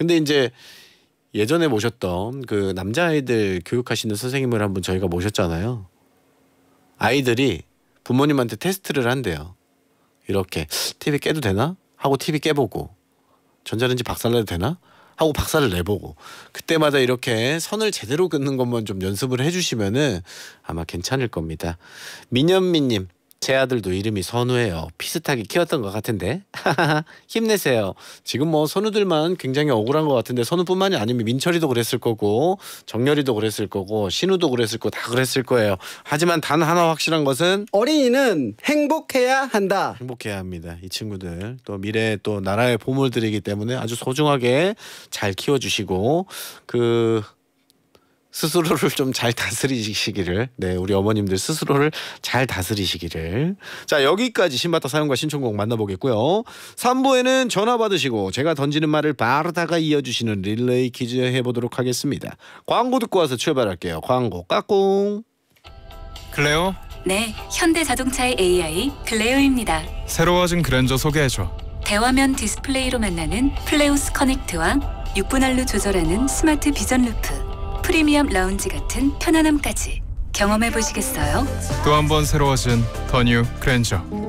근데 이제 예전에 모셨던 그 남자아이들 교육하시는 선생님을 한 분 저희가 모셨잖아요. 아이들이 부모님한테 테스트를 한대요. 이렇게 TV 깨도 되나? 하고 TV 깨보고, 전자레인지 박살내도 되나? 하고 박살을 내보고, 그때마다 이렇게 선을 제대로 긋는 것만 좀 연습을 해주시면은 아마 괜찮을 겁니다. 민현미님, 제 아들도 이름이 선우예요. 비슷하게 키웠던 것 같은데 힘내세요. 지금 뭐 선우들만 굉장히 억울한 것 같은데 선우뿐만이 아니면 민철이도 그랬을 거고 정열이도 그랬을 거고 신우도 그랬을 거고 다 그랬을 거예요. 하지만 단 하나 확실한 것은 어린이는 행복해야 한다. 행복해야 합니다. 이 친구들 또 미래 또 나라의 보물들이기 때문에 아주 소중하게 잘 키워주시고 그 스스로를 좀 잘 다스리시기를, 네, 우리 어머님들 스스로를 잘 다스리시기를. 자, 여기까지 신바타 사연과 신청곡 만나보겠고요. 3부에는 전화 받으시고 제가 던지는 말을 바로다가 이어주시는 릴레이 퀴즈 해보도록 하겠습니다. 광고 듣고 와서 출발할게요. 광고 까꿍. 클레오? 네, 현대자동차의 AI 클레오입니다. 새로워진 그랜저 소개해줘. 대화면 디스플레이로 만나는 플레우스 커넥트와 6분할로 조절하는 스마트 비전 루프, 프리미엄 라운지 같은 편안함까지 경험해 보시겠어요? 또 한 번 새로워진 더 뉴 그랜저.